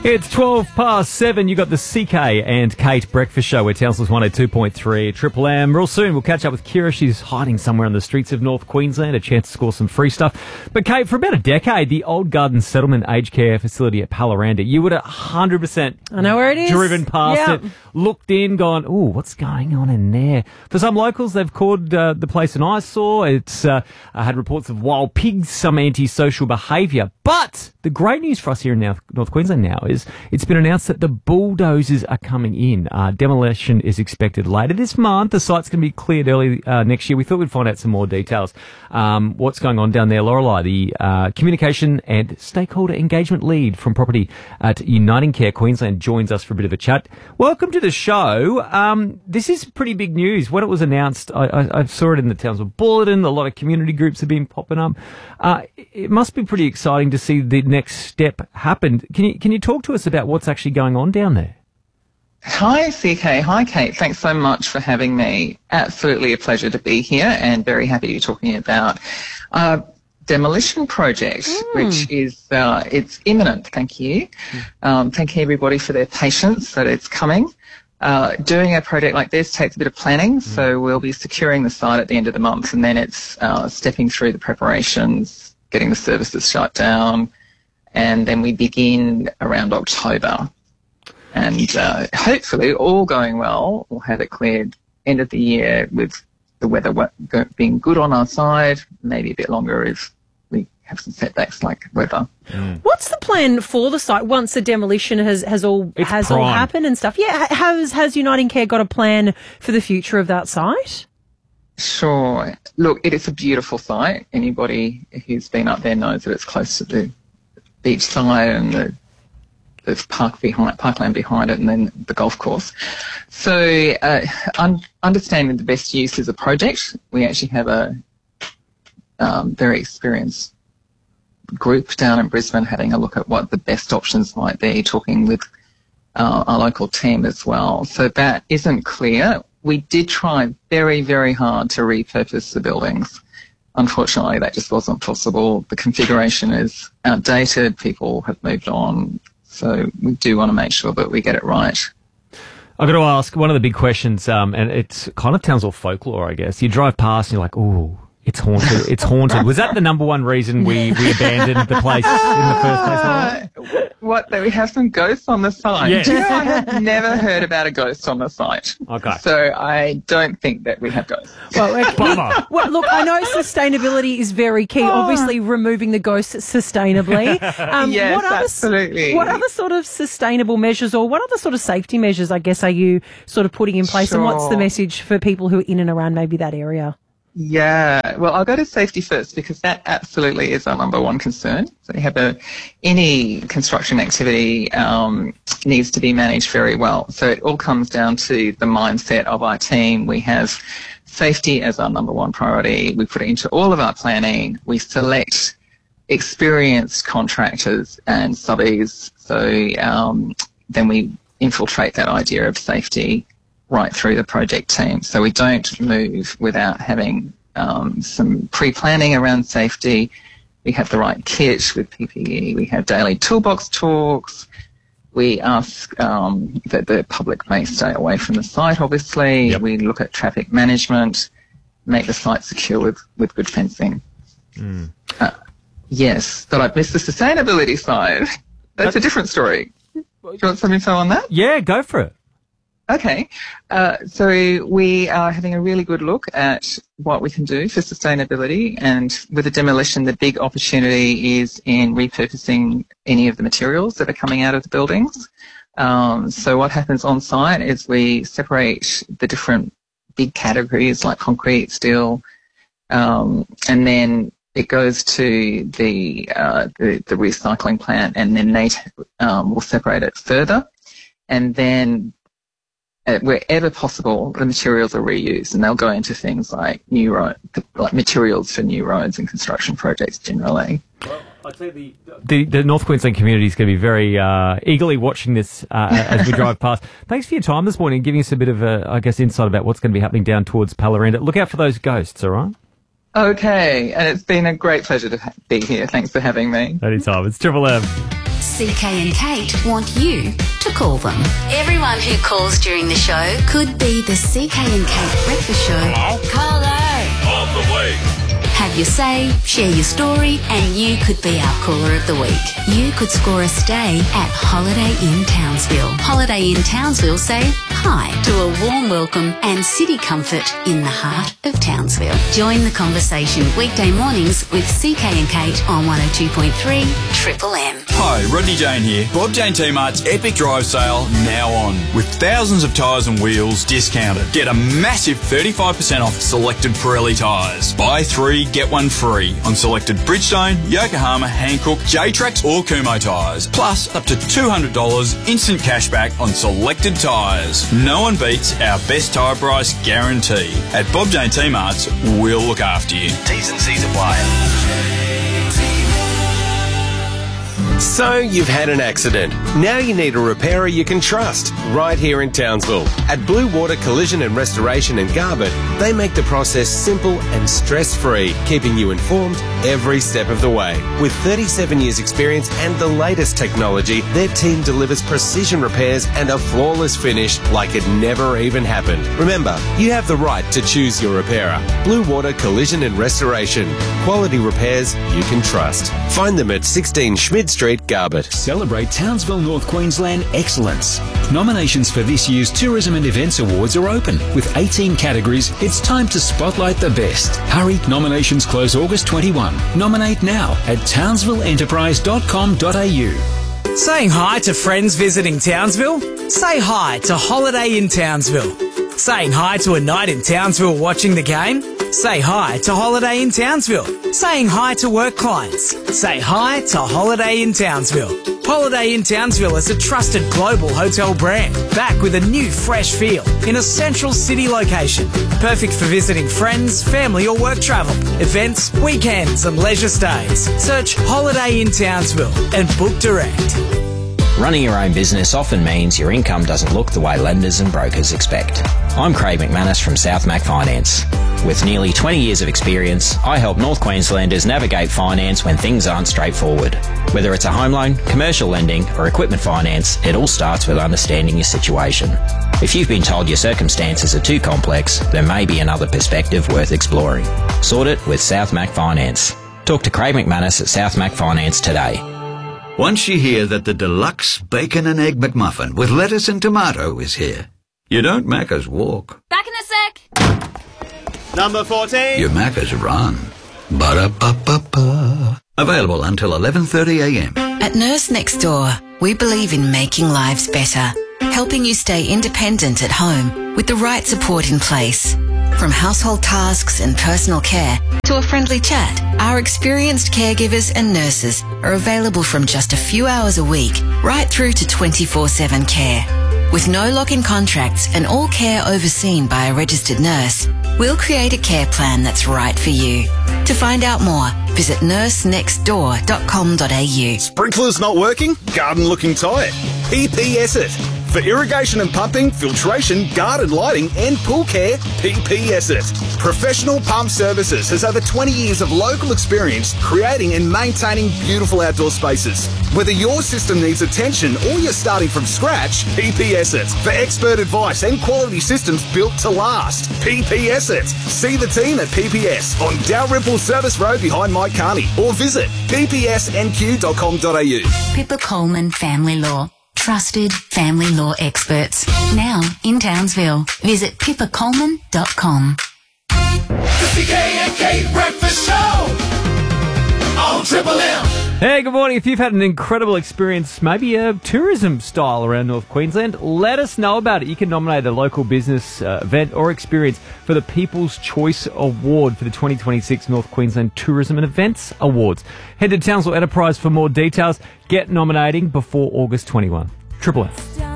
It's 7:12. You got the CK and Kate Breakfast Show where Townsville's 102.3 Triple M. Real soon we'll catch up with Kira. She's hiding somewhere on the streets of North Queensland, a chance to score some free stuff. But Kate, for about a decade, the Old Garden Settlement Aged Care Facility at Palaranda, you would have 100% I know where it is. Driven past it, looked in, gone, ooh, what's going on in there? For some locals, they've called the place an eyesore. It's had reports of wild pigs, some antisocial behaviour. But the great news for us here in North Queensland now is it's been announced that the bulldozers are coming in. Demolition is expected later this month. The site's going to be cleared early next year. We thought we'd find out some more details. What's going on down there? Lorelei, the communication and stakeholder engagement lead from property at Uniting Care Queensland, joins us for a bit of a chat. Welcome to the show. This is pretty big news. When it was announced, I saw it in the Townsville Bulletin. A lot of community groups have been popping up. It must be pretty exciting to see the next step happen. Can you talk to us about what's actually going on down there? Hi, CK. Hi, Kate. Thanks so much for having me. Absolutely a pleasure to be here and very happy to be talking about our demolition project, which is it's imminent. Thank you. Thank you, everybody, for their patience that it's coming. Doing a project like this takes a bit of planning, so we'll be securing the site at the end of the month, and then it's stepping through the preparations, getting the services shut down, and then we begin around October. And hopefully, all going well, we'll have it cleared end of the year with the weather being good on our side, maybe a bit longer if we have some setbacks like weather. What's the plan for the site once the demolition has all happened and stuff? Yeah, has Uniting Care got a plan for the future of that site? Sure. Look, it is a beautiful site. Anybody who's been up there knows that it's close to the beach side and there's parkland behind it, and then the golf course. So understanding the best use is a project. We actually have a very experienced group down in Brisbane having a look at what the best options might be, talking with our local team as well. So that isn't clear. We did try very, very hard to repurpose the buildings. Unfortunately, that just wasn't possible. The configuration is outdated. People have moved on. So we do want to make sure that we get it right. I've got to ask, one of the big questions, and it's kind of Townsville folklore, I guess. You drive past and you're like, ooh, it's haunted. It's haunted. Was that the number one reason we abandoned the place in the first place? What, that we have some ghosts on the site? Yeah. Do you know, I have never heard about a ghost on the site. Okay. So I don't think that we have ghosts. Bummer. Well, look, I know sustainability is very key, obviously removing the ghosts sustainably. Yes, absolutely. What other sort of sustainable measures or what other sort of safety measures, I guess, are you sort of putting in place? Sure. And what's the message for people who are in and around maybe that area? Yeah, well, I'll go to safety first because that absolutely is our number one concern. So you have any construction activity needs to be managed very well. So it all comes down to the mindset of our team. We have safety as our number one priority. We put it into all of our planning. We select experienced contractors and subbies. So then we infiltrate that idea of safety right through the project team. So we don't move without having some pre-planning around safety. We have the right kit with PPE. We have daily toolbox talks. We ask that the public may stay away from the site, obviously. Yep. We look at traffic management, make the site secure with good fencing. Yes, but I've missed the sustainability side. That's a different story. Do you want some info on that? Yeah, go for it. Okay, so we are having a really good look at what we can do for sustainability, and with the demolition, the big opportunity is in repurposing any of the materials that are coming out of the buildings. So what happens on site is we separate the different big categories like concrete, steel, and then it goes to the recycling plant, and then they will separate it further, and then wherever possible, the materials are reused, and they'll go into things like like materials for new roads and construction projects generally. Well, I'd say the North Queensland community is going to be very eagerly watching this as we drive past. Thanks for your time this morning, giving us a bit of insight about what's going to be happening down towards Palaranda. Look out for those ghosts, all right? Okay, and it's been a great pleasure to be here. Thanks for having me. Anytime. It's Triple M. CK and Kate want you to call them. Everyone who calls during the show could be the CK and Kate Breakfast Show. Hello? Caller. On the way. Have your say, share your story, and you could be our caller of the week. You could score a stay at Holiday Inn Townsville. Holiday Inn Townsville say hi to a warm welcome and city comfort in the heart of Townsville. Join the conversation weekday mornings with CK and Kate on 102.3 Triple M. Hi, Rodney Jane here. Bob Jane T-Mart's Epic Drive Sale now on. With thousands of tyres and wheels discounted. Get a massive 35% off selected Pirelli tyres. Buy 3, get 1 free on selected Bridgestone, Yokohama, Hankook, J-Trax or Kumho tyres. Plus up to $200 instant cashback on selected tyres. No one beats our best tyre price guarantee. At Bob Jane T-Mart's, we'll look after you. T's and C's apply. So you've had an accident. Now you need a repairer you can trust, right here in Townsville. At Blue Water Collision and Restoration in Garbutt, they make the process simple and stress-free, keeping you informed every step of the way. With 37 years experience and the latest technology, their team delivers precision repairs and a flawless finish like it never even happened. Remember, you have the right to choose your repairer. Blue Water Collision and Restoration. Quality repairs you can trust. Find them at 16 Schmid Street, Garbutt. Celebrate Townsville, North Queensland excellence. Nominations for this year's Tourism and Events Awards are open. With 18 categories, it's time to spotlight the best. Hurry, nominations close August 21. Nominate now at townsvilleenterprise.com.au. Saying hi to friends visiting Townsville? Say hi to Holiday Inn Townsville. Saying hi to a night in Townsville watching the game? Say hi to Holiday Inn Townsville. Saying hi to work clients? Say hi to Holiday Inn Townsville. Holiday Inn Townsville is a trusted global hotel brand, back with a new fresh feel in a central city location. Perfect for visiting friends, family or work travel, events, weekends and leisure stays. Search Holiday Inn Townsville and book direct. Running your own business often means your income doesn't look the way lenders and brokers expect. I'm Craig McManus from South Mac Finance. With nearly 20 years of experience, I help North Queenslanders navigate finance when things aren't straightforward. Whether it's a home loan, commercial lending or equipment finance, it all starts with understanding your situation. If you've been told your circumstances are too complex, there may be another perspective worth exploring. Sort it with South Mac Finance. Talk to Craig McManus at South Mac Finance today. Once you hear that the deluxe bacon and egg McMuffin with lettuce and tomato is here, you don't Macca's walk. Back in a sec. Number 14. You Macca's run. Ba-da-ba-ba-ba. Available until 11:30 a.m. At Nurse Next Door, we believe in making lives better, helping you stay independent at home with the right support in place. From household tasks and personal care to a friendly chat, our experienced caregivers and nurses are available from just a few hours a week right through to 24/7 care. With no lock-in contracts and all care overseen by a registered nurse, we'll create a care plan that's right for you. To find out more, visit nursenextdoor.com.au. Sprinklers not working? Garden looking tired? PPS it. For irrigation and pumping, filtration, garden lighting and pool care, PPS it. Professional Pump Services has over 20 years of local experience creating and maintaining beautiful outdoor spaces. Whether your system needs attention or you're starting from scratch, PPS it. For expert advice and quality systems built to last, PPS it. See the team at PPS on Dalrymple Service Road behind Mike Carney or visit ppsnq.com.au. Pippa Coleman Family Law. Trusted family law experts. Now in Townsville. Visit pippacoleman.com. The CK and Kate Breakfast Show on Triple M. Hey, good morning. If you've had an incredible experience, maybe a tourism style around North Queensland, let us know about it. You can nominate a local business event or experience for the People's Choice Award for the 2026 North Queensland Tourism and Events Awards. Head to Townsville Enterprise for more details. Get nominating before August 21. Triple M.